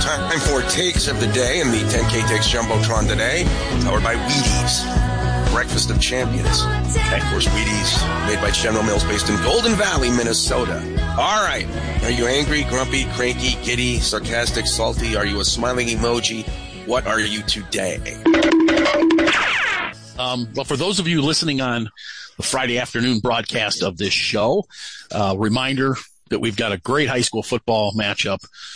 Time for takes of the day and the 10K Takes Jumbotron today, powered by Wheaties, breakfast of champions. Okay. Of course, Wheaties, made by General Mills, based in Golden Valley, Minnesota. All right. Are you angry, grumpy, cranky, giddy, sarcastic, salty? Are you a smiling emoji? What are you today? Well, for those of you listening on the Friday afternoon broadcast of this show, reminder that we've got a great high school football matchup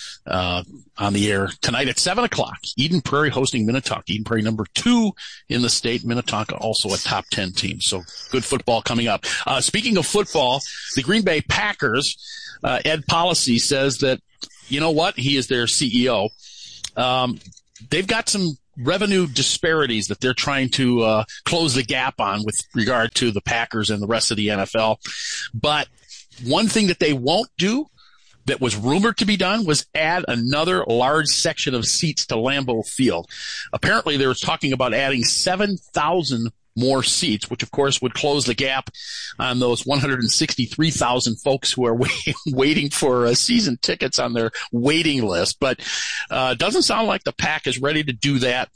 on the air tonight at 7 o'clock. Eden Prairie hosting Minnetonka. Eden Prairie number 2 in the state. Minnetonka also a top 10 team. So good football coming up. Speaking of football, the Green Bay Packers, Ed Policy says that, you know what? He is their CEO. They've got some revenue disparities that they're trying to close the gap on with regard to the Packers and the rest of the NFL. But one thing that they won't do that was rumored to be done was add another large section of seats to Lambeau Field. Apparently, they were talking about adding 7,000 more seats, which, of course, would close the gap on those 163,000 folks who are waiting for season tickets on their waiting list. But doesn't sound like the Pack is ready to do that.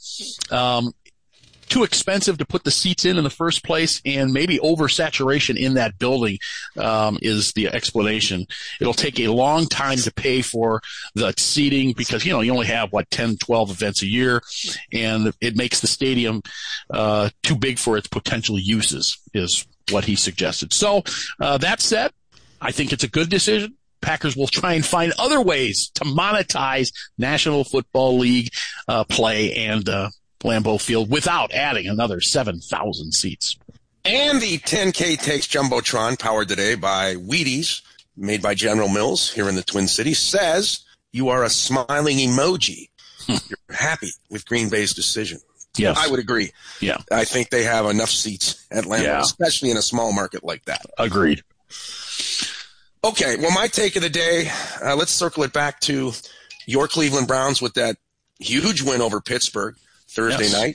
Too expensive to put the seats in the first place, and maybe oversaturation in that building is the explanation. It'll take a long time to pay for the seating because, you only have, 10, 12 events a year, and it makes the stadium too big for its potential uses, is what he suggested. So that said, I think it's a good decision. Packers will try and find other ways to monetize National Football League play and Lambeau Field without adding another 7,000 seats. And the 10K Takes Jumbotron, powered today by Wheaties, made by General Mills here in the Twin Cities, says you are a smiling emoji. You're happy with Green Bay's decision. Yes. I would agree. Yeah. I think they have enough seats at Lambeau, especially in a small market like that. Agreed. Okay, well, my take of the day, let's circle it back to your Cleveland Browns with that huge win over Pittsburgh Thursday night,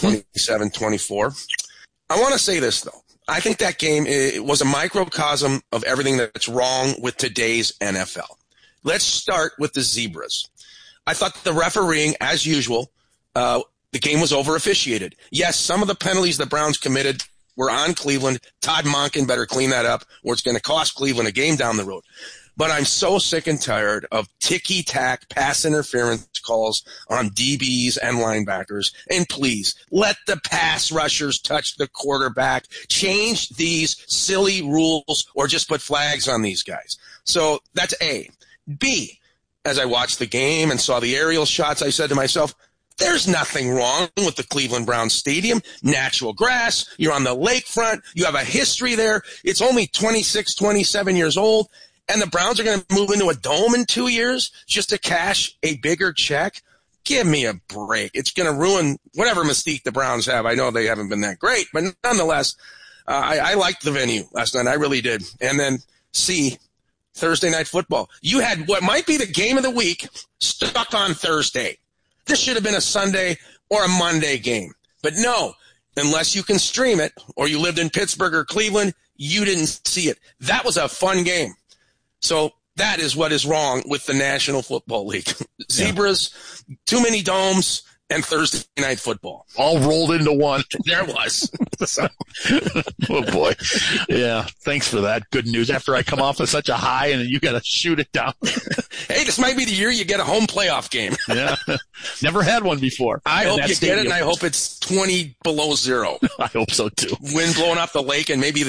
27-24. I want to say this, though. I think that game it was a microcosm of everything that's wrong with today's NFL. Let's start with the Zebras. I thought the refereeing, as usual, the game was over-officiated. Yes, some of the penalties the Browns committed were on Cleveland. Todd Monken better clean that up, or it's going to cost Cleveland a game down the road. But I'm so sick and tired of ticky-tack pass interference calls on DBs and linebackers. And please, let the pass rushers touch the quarterback. Change these silly rules or just put flags on these guys. So that's A. B, as I watched the game and saw the aerial shots, I said to myself, there's nothing wrong with the Cleveland Browns Stadium. Natural grass. You're on the lakefront. You have a history there. It's only 26, 27 years old. And the Browns are going to move into a dome in 2 years just to cash a bigger check? Give me a break. It's going to ruin whatever mystique the Browns have. I know they haven't been that great, but nonetheless, I liked the venue last night. I really did. And then C, Thursday Night Football. You had what might be the game of the week stuck on Thursday. This should have been a Sunday or a Monday game. But no, unless you can stream it or you lived in Pittsburgh or Cleveland, you didn't see it. That was a fun game. So that is what is wrong with the National Football League. Zebras, too many domes, and Thursday Night Football. All rolled into one. There was. So. Oh, boy. Yeah, thanks for that. Good news. After I come off of such a high and you got to shoot it down. Hey, this might be the year you get a home playoff game. Yeah. Never had one before. I hope you get it, and I hope it's 20 below zero. I hope so, too. Wind blowing off the lake, and maybe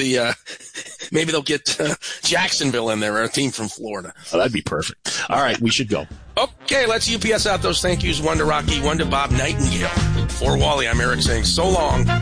they'll get Jacksonville in there, a team from Florida. Oh, that'd be perfect. All right, we should go. Okay, let's UPS out those thank yous. One to Rocky, one to Bob Nightingale. For Wally, I'm Eric saying so long.